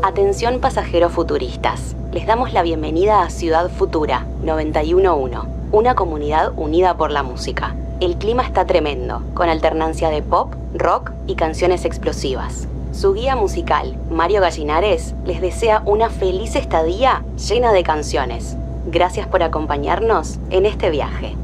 Atención pasajeros futuristas. Les damos la bienvenida a Ciudad Futura 911, una comunidad unida por la música. El clima está tremendo, con alternancia de pop, rock y canciones explosivas. Su guía musical, Mario Gallinares, les desea una feliz estadía llena de canciones. Gracias por acompañarnos en este viaje.